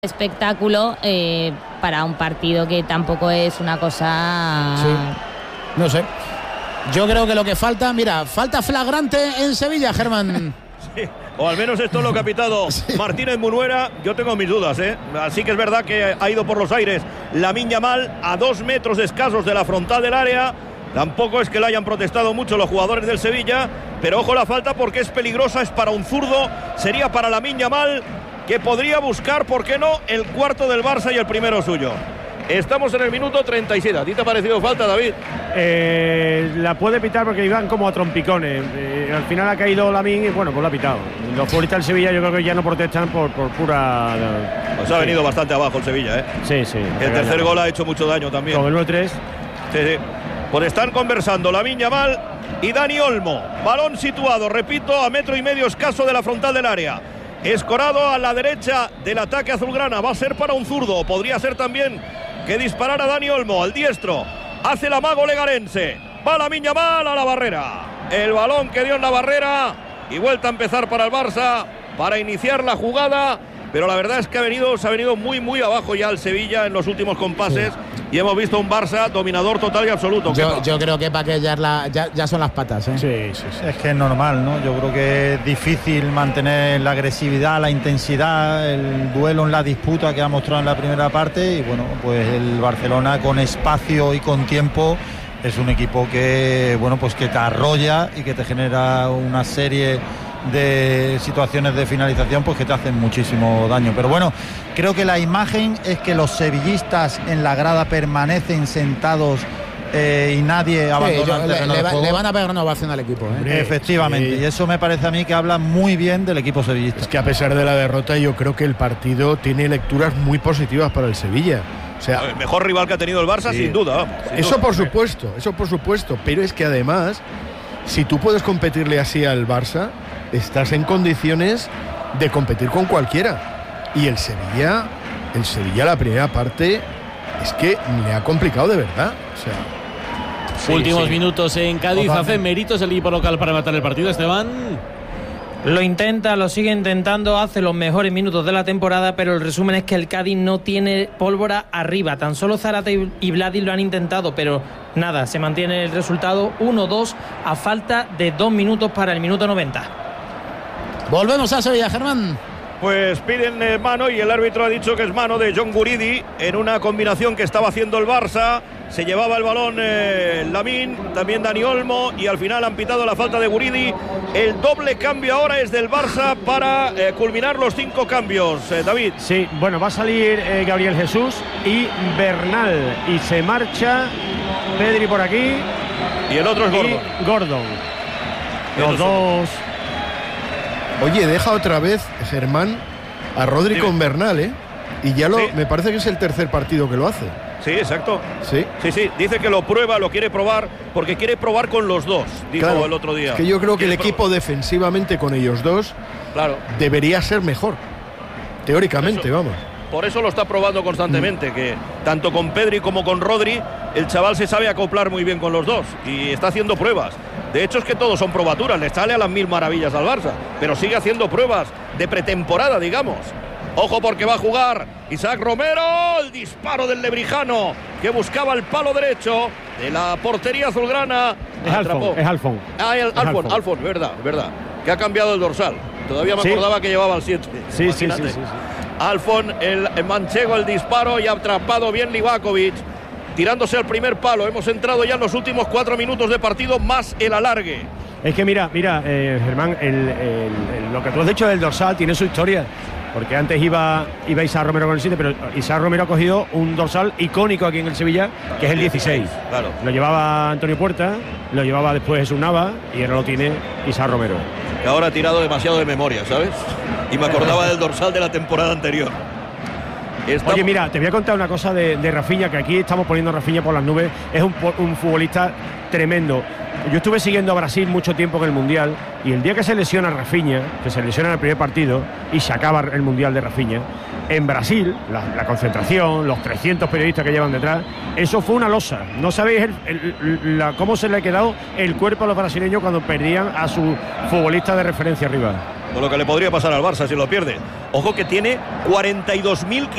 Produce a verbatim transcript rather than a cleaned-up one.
espectáculo eh, para un partido que tampoco es una cosa... Sí. No sé. Yo creo que lo que falta, mira, falta flagrante en Sevilla, Germán. Sí, o al menos esto es lo que ha pitado sí. Martínez Munuera. Yo tengo mis dudas, ¿eh? Así que es verdad que ha ido por los aires Lamine Yamal a dos metros escasos de la frontal del área. Tampoco es que le hayan protestado mucho los jugadores del Sevilla, pero ojo la falta porque es peligrosa, es para un zurdo, sería para Lamine Yamal, que podría buscar, ¿por qué no?, el cuarto del Barça y el primero suyo. Estamos en el minuto treinta y siete. ¿A ti te ha parecido falta, David? Eh, la puede pitar porque iban como a trompicones. Eh, al final ha caído Lamine y bueno, pues lo ha pitado. Los futbolistas del Sevilla yo creo que ya no protestan por, por pura... Pues ha venido bastante abajo el Sevilla, ¿eh? Sí, sí. El tercer gol ha hecho mucho daño también. Con el nueve tres. Sí, sí. Pues están conversando Lamine Yamal y Dani Olmo. Balón situado, repito, a metro y medio escaso de la frontal del área. Escorado a la derecha del ataque azulgrana. Va a ser para un zurdo. Podría ser también que disparara Dani Olmo al diestro. Hace el amago legarense. Va Lamine Yamal a la barrera. El balón que dio en la barrera. Y vuelta a empezar para el Barça para iniciar la jugada. Pero la verdad es que ha venido, se ha venido muy, muy abajo ya el Sevilla en los últimos compases. Sí. Y hemos visto un Barça dominador total y absoluto. Yo, yo creo que para que ya, la, ya, ya son las patas, ¿eh? Sí, sí, sí. Es que es normal, ¿no? Yo creo que es difícil mantener la agresividad, la intensidad, el duelo en la disputa que ha mostrado en la primera parte. Y bueno, pues el Barcelona con espacio y con tiempo es un equipo que, bueno, pues que te arrolla y que te genera una serie de situaciones de finalización pues que te hacen muchísimo daño. Pero bueno, creo que la imagen es que los sevillistas en la grada permanecen sentados eh, y nadie abandona sí, el terreno le, de juego. Le van a pegar una ovación al equipo, ¿eh? Efectivamente, sí. Y eso me parece a mí que habla muy bien del equipo sevillista. Es que a pesar de la derrota yo creo que el partido tiene lecturas muy positivas para el Sevilla. O sea, el mejor rival que ha tenido el Barça, sí. sin duda. Vamos, sin eso duda. por supuesto, eso por supuesto. Pero es que además, si tú puedes competirle así al Barça, estás en condiciones de competir con cualquiera. Y el Sevilla, el Sevilla la primera parte es que le ha complicado de verdad. O sea, sí, últimos sí. minutos en Cádiz. Hace méritos el equipo local para matar el partido, Esteban. Lo intenta, lo sigue intentando, hace los mejores minutos de la temporada, pero el resumen es que el Cádiz no tiene pólvora arriba. Tan solo Zarate y Vladi lo han intentado, pero nada, se mantiene el resultado uno dos a falta de dos minutos para el minuto noventa. Volvemos a Sevilla, Germán. Pues piden eh, mano y el árbitro ha dicho que es mano de John Guridi en una combinación que estaba haciendo el Barça. Se llevaba el balón eh, Lamine, también Dani Olmo, y al final han pitado la falta de Guridi. El doble cambio ahora es del Barça para eh, culminar los cinco cambios, eh, David. Sí, bueno, va a salir eh, Gabriel Jesús y Bernal, y se marcha Pedri por aquí. Y el otro es Gordon. Gordon. Los dos... Oye, deja otra vez, Germán, a Rodri Dime. con Bernal, ¿eh? Y ya lo, ¿Sí? me parece que es el tercer partido que lo hace. Sí, exacto. Sí, sí, sí. Dice que lo prueba, lo quiere probar, porque quiere probar con los dos, dijo claro, el otro día. Es que yo creo que el equipo probar? defensivamente con ellos dos claro. debería ser mejor, teóricamente, eso, vamos. Por eso lo está probando constantemente, mm. que tanto con Pedri como con Rodri, el chaval se sabe acoplar muy bien con los dos y está haciendo pruebas. De hecho es que todos son probaturas, le sale a las mil maravillas al Barça, pero sigue haciendo pruebas de pretemporada, digamos. Ojo porque va a jugar Isaac Romero, el disparo del lebrijano que buscaba el palo derecho de la portería azulgrana. Es Alfon, es Alfon. Ah, el, Alfon, Alfon, Alfon, verdad, verdad, que ha cambiado el dorsal. Todavía me ¿Sí? acordaba que llevaba el siete. Sí, sí, sí, sí, sí. Alfon, el, el manchego, el disparo y ha atrapado bien Livakovic, tirándose al primer palo. Hemos entrado ya en los últimos cuatro minutos de partido más el alargue. Es que mira, mira, eh, Germán, el, el, el, lo que tú has dicho del dorsal tiene su historia. Porque antes iba, iba Isaac Romero con el siete, pero Isaac Romero ha cogido un dorsal icónico aquí en el Sevilla, que es el dieciséis. Claro. Lo llevaba Antonio Puerta, lo llevaba después Jesús Nava y ahora lo tiene Isaac Romero. Que ahora ha tirado demasiado de memoria, ¿sabes? Y me acordaba del dorsal de la temporada anterior. Estamos... Oye, mira, te voy a contar una cosa de, de Rafinha, que aquí estamos poniendo a Rafinha por las nubes. Es un, un futbolista tremendo. Yo estuve siguiendo a Brasil mucho tiempo en el Mundial y el día que se lesiona Rafinha, que se lesiona en el primer partido y se acaba el Mundial de Rafinha, en Brasil, la, la concentración, los trescientos periodistas que llevan detrás, eso fue una losa. No sabéis el, el, la, cómo se le ha quedado el cuerpo a los brasileños cuando perdían a su futbolista de referencia arriba. Con lo que le podría pasar al Barça si lo pierde. Ojo que tiene cuarenta y dos mil